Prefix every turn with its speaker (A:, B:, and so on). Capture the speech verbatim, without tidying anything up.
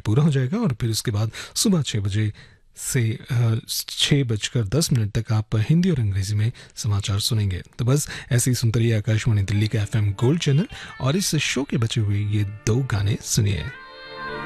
A: पूरा हो जाएगा और फिर उसके बाद सुबह छः बजे से छः बजकर दस मिनट तक आप हिंदी और अंग्रेजी में समाचार सुनेंगे। तो बस ऐसे ही सुनते रहिए आकाशवाणी दिल्ली का एफ एम गोल्ड चैनल और इस शो के बचे हुए ये दो गाने सुनिए।